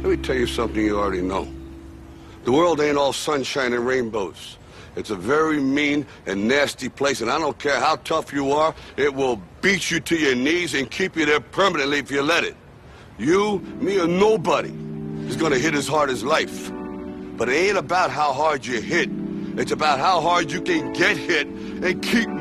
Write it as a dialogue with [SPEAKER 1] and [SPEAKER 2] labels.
[SPEAKER 1] Let me tell you something you already know. The world ain't all sunshine and rainbows. It's a very mean and nasty place, and I don't care how tough you are, it will beat you to your knees and keep you there permanently if you let it. You, me, or nobody is gonna hit as hard as life. But it ain't about how hard you hit. It's about how hard you can get hit and keep